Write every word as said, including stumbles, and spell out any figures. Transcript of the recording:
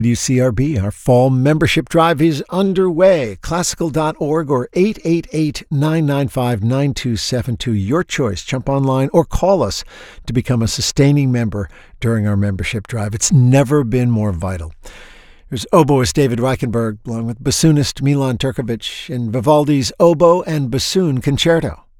W C R B, our fall membership drive is underway. Classical dot org or eight eight eight, nine nine five, nine two seven two. Your choice. Jump online or call us to become a sustaining member during our membership drive. It's never been more vital. There's oboist David Reichenberg, along with bassoonist Milan Turkovic in Vivaldi's Oboe and Bassoon Concerto.